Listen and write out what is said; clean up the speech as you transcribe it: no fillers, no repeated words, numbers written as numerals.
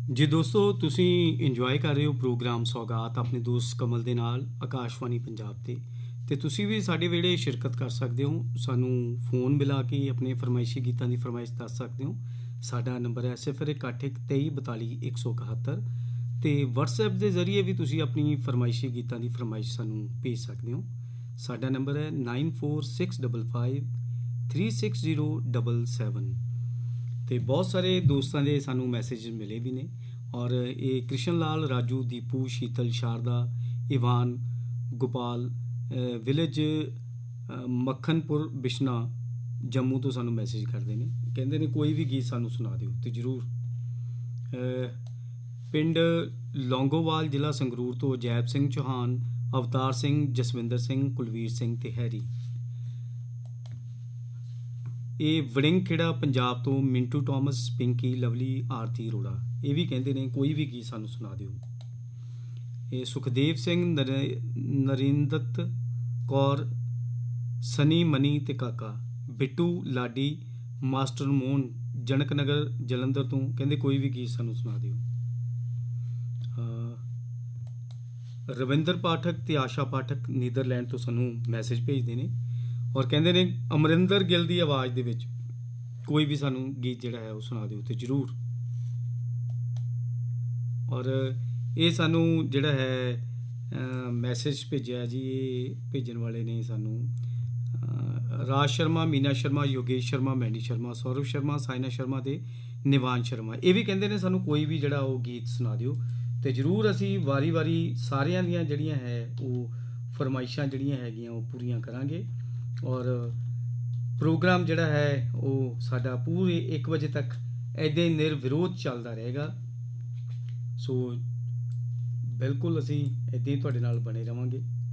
ਜੀ ਦੋਸਤੋ, ਤੁਸੀਂ ਇੰਜੋਏ ਕਰ ਰਹੇ ਹੋ ਪ੍ਰੋਗਰਾਮ ਸੌਗਾਤ ਆਪਣੇ ਦੋਸਤ ਕਮਲ ਦੇ ਨਾਲ ਆਕਾਸ਼ਵਾਣੀ ਪੰਜਾਬ ਤੇ ਤੁਸੀਂ ਵੀ ਸਾਡੇ ਵੇਲੇ ਸ਼ਿਰਕਤ ਕਰ ਸਕਦੇ ਹੋ। ਸਾਨੂੰ ਫੋਨ ਮਿਲਾ ਕੇ ਆਪਣੇ ਫਰਮਾਇਸ਼ੀ ਗੀਤਾਂ ਦੀ ਫਰਮਾਇਸ਼ ਦੱਸ ਸਕਦੇ ਹੋ। ਸਾਡਾ ਨੰਬਰ ਹੈ 0113232171 ਤੇ WhatsApp ਦੇ ਜ਼ਰੀਏ ਵੀ ਤੁਸੀਂ ਆਪਣੀ ਫਰਮਾਇਸ਼ੀ ਗੀਤਾਂ ਦੀ ਫਰਮਾਇਸ਼ ਸਾਨੂੰ ਭੇਜ ਸਕਦੇ ਹੋ। ਸਾਡਾ ਨੰਬਰ ਹੈ 9465536077 ਤੇ ਬਹੁਤ ਸਾਰੇ ਦੋਸਤਾਂ ਦੇ ਸਾਨੂੰ ਮੈਸੇਜ ਮਿਲੇ ਵੀ ਨੇ। ਔਰ ਇਹ ਕ੍ਰਿਸ਼ਨ ਲਾਲ, ਰਾਜੂ, ਦੀਪੂ, ਸ਼ੀਤਲ, ਸ਼ਾਰਦਾ, ਇਵਾਨ, ਗੋਪਾਲ ਵਿਲੇਜ ਮੱਖਣਪੁਰ ਬਿਸ਼ਨਾ ਜੰਮੂ ਤੋਂ ਸਾਨੂੰ ਮੈਸੇਜ ਕਰਦੇ ਨੇ। ਕਹਿੰਦੇ ਨੇ ਕੋਈ ਵੀ ਗੀਤ ਸਾਨੂੰ ਸੁਣਾ ਦਿਓ ਤੇ ਜ਼ਰੂਰ। ਪਿੰਡ ਲੌਂਗੋਵਾਲ, ਜ਼ਿਲ੍ਹਾ ਸੰਗਰੂਰ ਤੋਂ ਜੈਬ ਸਿੰਘ ਚੌਹਾਨ, ਅਵਤਾਰ ਸਿੰਘ, ਜਸਵਿੰਦਰ ਸਿੰਘ, ਕੁਲਵੀਰ ਸਿੰਘ ਤੇ ਹੈਰੀ। ਇਹ ਵੜਿੰਗਖੇੜਾ ਪੰਜਾਬ ਤੋਂ ਮਿੰਟੂ ਟੋਮਸ, ਪਿੰਕੀ, ਲਵਲੀ, ਆਰਤੀ ਅਰੋੜਾ ਇਹ ਵੀ ਕਹਿੰਦੇ ਨੇ ਕੋਈ ਵੀ ਗੀਤ ਸਾਨੂੰ ਸੁਣਾ ਦਿਓ। ਇਹ ਸੁਖਦੇਵ ਸਿੰਘ, ਨਰਿੰਦਤ ਕੌਰ, ਸਨੀ, ਮਨੀ ਤੇ ਕਾਕਾ, ਬਿੱਟੂ, ਲਾਡੀ, ਮਾਸਟਰ ਮੋਹਨ, ਜਨਕ ਨਗਰ ਜਲੰਧਰ ਤੋਂ ਕਹਿੰਦੇ ਕੋਈ ਵੀ ਗੀਤ ਸਾਨੂੰ ਸੁਣਾ ਦਿਓ। ਰਵਿੰਦਰ ਪਾਠਕ ਤੇ ਆਸ਼ਾ ਪਾਠਕ ਨੀਦਰਲੈਂਡ ਤੋਂ ਸਾਨੂੰ ਮੈਸੇਜ ਭੇਜਦੇ ਨੇ ਔਰ ਕਹਿੰਦੇ ਨੇ ਅਮਰਿੰਦਰ ਗਿੱਲ ਦੀ ਆਵਾਜ਼ ਦੇ ਵਿੱਚ ਕੋਈ ਵੀ ਸਾਨੂੰ ਗੀਤ ਜਿਹੜਾ ਹੈ ਉਹ ਸੁਣਾ ਦਿਓ ਤੇ ਜ਼ਰੂਰ। ਔਰ ਇਹ ਸਾਨੂੰ ਜਿਹੜਾ ਹੈ ਮੈਸੇਜ ਭੇਜਿਆ ਜੀ, ਇਹ ਭੇਜਣ ਵਾਲੇ ਨੇ ਸਾਨੂੰ ਰਾਜ ਸ਼ਰਮਾ, ਮੀਨਾ ਸ਼ਰਮਾ, ਯੋਗੇਸ਼ ਸ਼ਰਮਾ, ਮੈਂਡੀ ਸ਼ਰਮਾ, ਸੌਰਵ ਸ਼ਰਮਾ, ਸਾਇਨਾ ਸ਼ਰਮਾ ਤੇ ਨਿਵਾਨ ਸ਼ਰਮਾ। ਇਹ ਵੀ ਕਹਿੰਦੇ ਨੇ ਸਾਨੂੰ ਕੋਈ ਵੀ ਜਿਹੜਾ ਉਹ ਗੀਤ ਸੁਣਾ ਦਿਓ ਤੇ ਜ਼ਰੂਰ ਅਸੀਂ ਵਾਰੀ ਵਾਰੀ ਸਾਰਿਆਂ ਦੀਆਂ ਜਿਹੜੀਆਂ ਹੈ ਉਹ ਫਰਮਾਇਸ਼ਾਂ ਜਿਹੜੀਆਂ ਹੈਗੀਆਂ ਉਹ ਪੂਰੀਆਂ ਕਰਾਂਗੇ। ਔਰ ਪ੍ਰੋਗਰਾਮ ਜਿਹੜਾ ਹੈ ਉਹ ਸਾਡਾ ਪੂਰੇ 1 ਵਜੇ ਤੱਕ ਇੱਦਾਂ ਹੀ ਨਿਰਵਿਰੋਧ ਚੱਲਦਾ ਰਹੇਗਾ। ਸੋ ਬਿਲਕੁਲ ਅਸੀਂ ਇੱਦਾਂ ਹੀ ਤੁਹਾਡੇ ਨਾਲ ਬਣੇ ਰਹਾਂਗੇ।